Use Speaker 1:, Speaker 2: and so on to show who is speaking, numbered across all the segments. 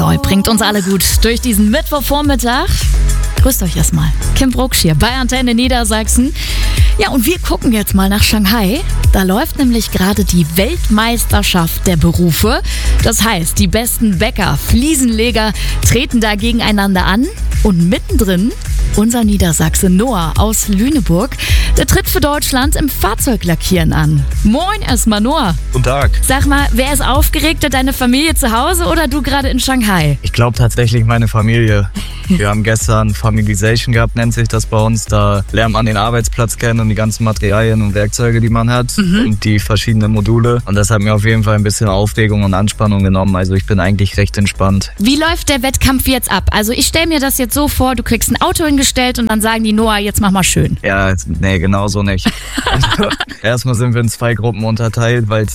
Speaker 1: Boy bringt uns alle gut durch diesen Mittwochvormittag. Grüßt euch erstmal. Kim Brucksch hier bei Antenne Niedersachsen. Ja, und wir gucken jetzt mal nach Shanghai. Da läuft nämlich gerade die Weltmeisterschaft der Berufe. Das heißt, die besten Bäcker, Fliesenleger treten da gegeneinander an. Und mittendrin unser Niedersachse Noah aus Lüneburg. Der tritt für Deutschland im Fahrzeuglackieren an. Moin erstmal, Noah.
Speaker 2: Guten Tag.
Speaker 1: Sag mal, wer ist aufgeregter, deine Familie zu Hause oder du gerade in Shanghai?
Speaker 2: Ich glaube tatsächlich meine Familie. Wir haben gestern Familization gehabt, nennt sich das bei uns. Da lernt man den Arbeitsplatz kennen und die ganzen Materialien und Werkzeuge, die man hat und die verschiedenen Module. Und das hat mir auf jeden Fall ein bisschen Aufregung und Anspannung genommen. Also ich bin eigentlich recht entspannt.
Speaker 1: Wie läuft der Wettkampf jetzt ab? Also ich stelle mir das jetzt so vor, du kriegst ein Auto hingestellt und dann sagen die, Noah, jetzt mach mal schön.
Speaker 2: Ja, nee, genau so nicht. Also, erstmal sind wir in 2 Gruppen unterteilt, weil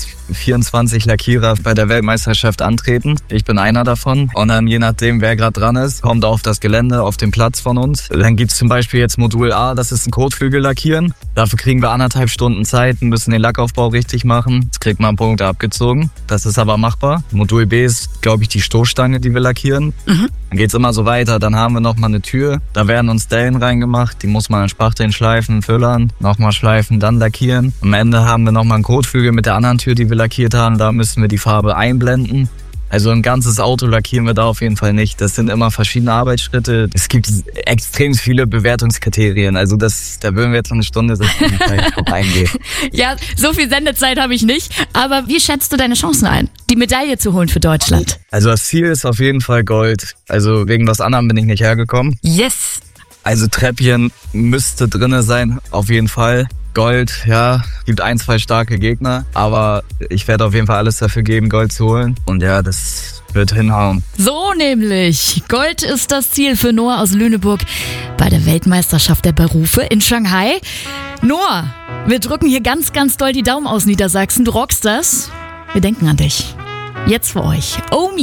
Speaker 2: 24 Lackierer bei der Weltmeisterschaft antreten. Ich bin einer davon. Und dann je nachdem, wer gerade dran ist, kommt auf das Gelände, auf den Platz von uns. Dann gibt's zum Beispiel jetzt Modul A, das ist ein Kotflügel lackieren. Dafür kriegen wir 1,5 Stunden Zeit, müssen den Lackaufbau richtig machen. Jetzt kriegt man Punkte abgezogen. Das ist aber machbar. Modul B ist, glaube ich, die Stoßstange, die wir lackieren. Dann geht's immer so weiter. Dann haben wir nochmal eine Tür. Da werden uns Dellen reingemacht. Die muss man in Spachteln schleifen, füllern, nochmal schleifen, dann lackieren. Am Ende haben wir nochmal einen Kotflügel mit der anderen Tür, die wir lackiert haben. Da müssen wir die Farbe einblenden. Also ein ganzes Auto lackieren wir da auf jeden Fall nicht. Das sind immer verschiedene Arbeitsschritte. Es gibt extrem viele Bewertungskriterien. Also da würden wir jetzt noch eine Stunde sitzen und drauf eingehen.
Speaker 1: Ja, so viel Sendezeit habe ich nicht. Aber wie schätzt du deine Chancen ein, die Medaille zu holen für Deutschland?
Speaker 2: Also das Ziel ist auf jeden Fall Gold. Also wegen was anderem bin ich nicht hergekommen.
Speaker 1: Yes!
Speaker 2: Also Treppchen müsste drinne sein, auf jeden Fall. Gold, ja, gibt 1, 2 starke Gegner, aber ich werde auf jeden Fall alles dafür geben, Gold zu holen. Und ja, das wird hinhauen.
Speaker 1: So nämlich. Gold ist das Ziel für Noah aus Lüneburg bei der Weltmeisterschaft der Berufe in Shanghai. Noah, wir drücken hier ganz, ganz doll die Daumen aus Niedersachsen. Du rockst das. Wir denken an dich. Jetzt für euch. Omi.